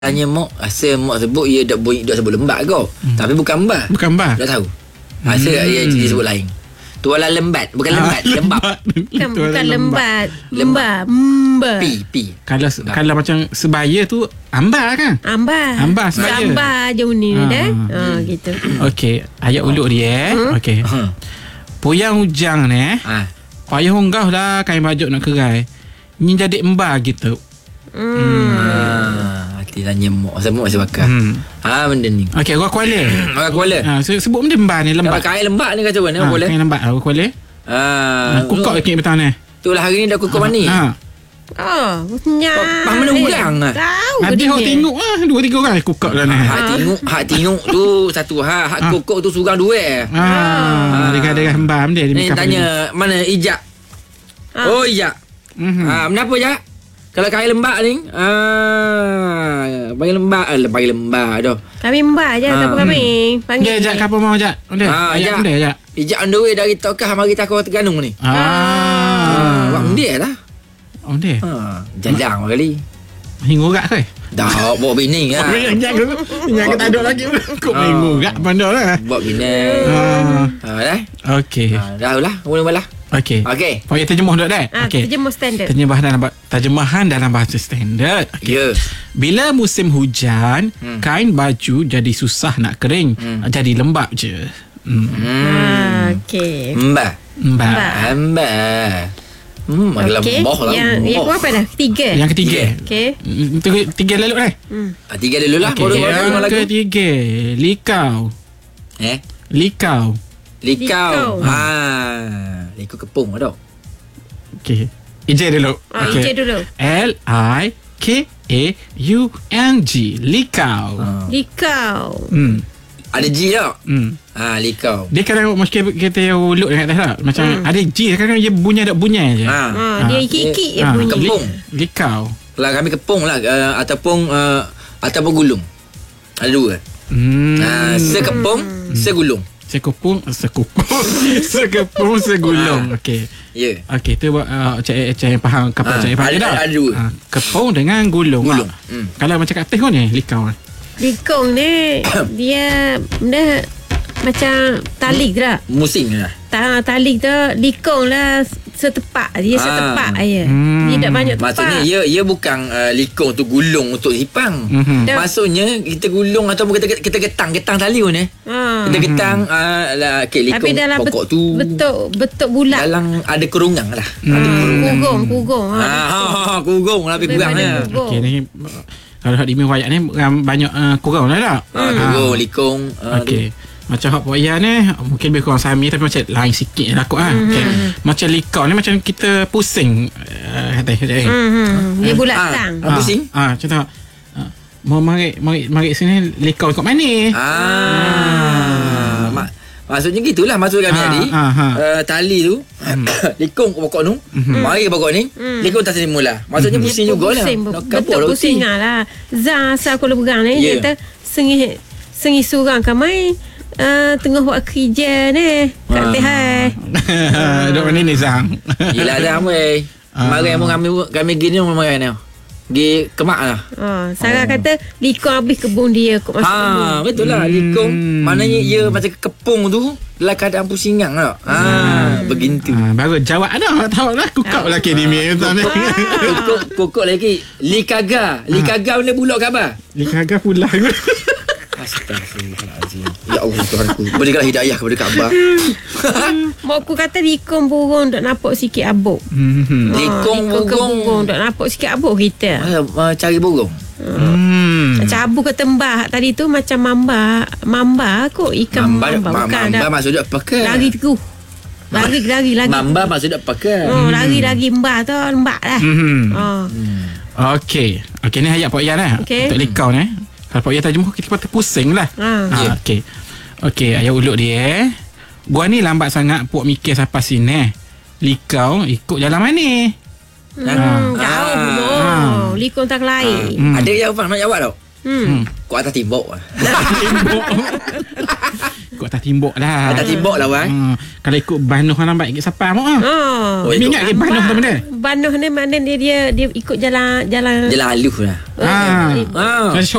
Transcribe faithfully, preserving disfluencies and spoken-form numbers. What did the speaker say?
Tanya mak, rasa mak sebut ia dak bunyi dak sebut lembat kau. Hmm. Tapi bukan mbah. Bukan mbah. Tak tahu. Rasa hmm. dia, dia sebut lain. Tuala lembat, bukan lembat, ah, lembab. Bukan bukan lembat. Lembab. Mba. Pi, pi. Kalau nah. kalau macam sebaya tu ambar kan? Ambar. Ambar sebaya. Ambar je ni ah. dah. Ha gitu. Okey, ayat uluk dia eh. Hmm? Okey. Hmm. Puyang ujang ni eh. Ha. Payah unggah dah kain baju nak kerai. Ni jadi embar gitu. Hmm. hmm. Ah, hati tanya mak, semua masih bakar. Hmm. Ha benda ni. Okey, orang Kuala. Orang Kuala. Ha, sebut benda embar ni lembab. Kain lembab ni kata mana? Ha, Kuala. kain lembab orang Kuala. Ah, kukok lagi betul ni. Itulah hari ni dah kukok mani. Ha. Oh, nyah. Pang mana orang ah. Tahu. Ada hok tengok ah, dua tiga orang kukok dah ni. Hak tengok, hak tengok tu satu hak, hak kukok tu surang duit. Ah, dekat-dekat hembam dia ni tanya mana Ijak. Oh Ijak. Ah, kenapa Ijak? Kalau kain lembab ni, ah, bagi lembab, eh, bagi lembab dah. Kami mbak je, tak apa kami. Ya, Panggil. Jak, kapan mau Jak? Udah. Ah, Ajak udah, Jak. Ijak on the way dari Tokah mari takut Terengganu ni. Ah. Buat dia lah. Oh, dia. Ha, jajang kali. Hingga urat ke? Dah, bawa bini lah. Jangan jangan tak ada lagi. Kok hingga urat pandai lah. Bawa bini. Ha, dah. Okey. Ha, dah lah, mula-mula. Okey. Okey. Payah terjemuh dah dah. Ah, Okey. terjemuh standard. Terjemahan dalam terjemahan dalam bahasa standard. Okay. Ya. Yeah. Bila musim hujan, hmm. kain baju jadi susah nak kering, hmm. jadi lembab je. Hmm. hmm. Ah, okey. Mbak. Mbak. Mbak. Hmm, okay. Lembah lah. Yang, yang apa dah? Ketiga. Yang ketiga. Okey. Tiga, tiga lalu dah. Hmm. Ah, tiga dulu lah. Okay. Yang ketiga, likau. Eh? Likau. Likau. Ha. Likau kepung ada. Okey. Ijai dulu. Ah, okay. Ijai dulu. L I K A U N G. Likau. Ah. Likau. Hmm. Ada G tak? Hmm. Ha, likau. Dia kadang mesti kita uluk dekat atas tak? Macam hmm. ada G, kadang dia bunyi ada bunyi je. Ha. Ha, dia ikik-ikik je ha. bunyi. Kepung. Likau. Lah kami kepung lah uh, ataupun uh, ataupun gulung. Ada dua. Hmm. Ha, sekepung, hmm. segulung. Sekepung, sekepung. Sekepung, segulung. Okey. Ya. Yeah. Okey, tu uh, cak cak yang faham kapal ha. cak faham ada, dah. ada dua. Ha. Kepung dengan gulung. Gulung. Ha. Hmm. Kalau macam kat atas kau ni, likau. Likung ni dia benda macam tali gerak. Musing lah. Tak, tali tu likung lah setepak. Dia Ah. setepak je. Hmm. Dia tak banyak tepak. Maksudnya ia ia bukan uh, likung tu gulung untuk hipang. Mm-hmm. Maksudnya kita gulung ataupun kita kita getang getang tali pun eh. Ha. Kita getang uh, lah okay, likung Tapi dalam pokok bet- tu betul betul bulat. dalam ada kurungan lah. Hmm. Ada kurungan. Kugong, kugong. Ha, ha, ha, kurung lah, lebih kurang lah. Okey ni kalau hak di Mewayat ni banyak uh, kurang lah tak? Ha, kurung, likung. Uh, Okey. Macam hak Poya ni mungkin lebih kurang sami tapi macam lain sikit lah kot kan. Mm-hmm. Okay. Macam likau ni macam kita pusing. Uh, hati, hati. Mm-hmm. Dia bulat Ah, tang. ah, pusing. Ah, contoh. Uh, mau mari mari mari sini likau ikut mana? Ah. Mak, maksudnya gitulah maksud kami Ah, tadi. ah, ah. Uh, tali tu likung ke pokok tu. Mari ke pokok ni. Likung tak terima lah. Maksudnya pusing jugalah. Pusing, Nak betul kapur pusing lah. Zah asal aku leberang ni Yeah. dia kata sengih sengih surang kamai uh, tengah buat kerja ni kat Ah. Tehai. Dok mana ni Zang? Yelah dah weh. Mari yang kami kami gini mari ni. Gi kemak lah. Oh, Sarah oh. kata likung habis kebun dia kok masuk Ha, kebun. betul lah likung. Maknanya ia macam kepung tu dalam keadaan pusingan tak? Ha, begitu. Ah, baru jawab ada tahu lah kukau lelaki ni ni. Pokok pokok lagi likaga. Likaga benda bulak khabar. Likaga pula. Astagfirullahalazim. Ya Allah Tuhanku, berikanlah hidayah kepada Kaabah. Mak aku kata likung burung dok nampak sikit abuk. Hmm. Likung ke burung. burung dok nampak sikit abuk kita. Ah, ah, cari burung. Hmm. Macam abu kata mbah tadi tu macam mamba. Mamba kot ikan Mamba, mamba. mamba, Bukan mamba dah. maksudnya apa ke? Lari teguh. Lari lari lagi. Mamba maksudnya apa ke? Oh, lari lagi mbah tu lembak lah. Hmm. Oh. Okey. Okey ni ayat Pak Yan eh. Okey. Untuk likau ni. Kalau Pak Yan terjemuh kita patut pusing lah. Ha. Ha, Ya. okey. Okey, ayat uluk dia eh. Gua ni lambat sangat puak mikir sampai sini. Likau ikut jalan mana? Hmm, jauh Ah. oh, likung tak lain. Hmm. Ada jawapan nak jawab tak? Hmm. Kau atas timbuk. Timbuk. Kau atas timbuk lah. Atas timbuk lah wan. Hmm, kalau ikut banuh lambat ikut siapa mak ah. Oh, oh ingat ke banuh tu benda? Banuh ni mana dia dia dia ikut jalan jalan Jalan halus lah. Ha. Eh, Ha. Kalau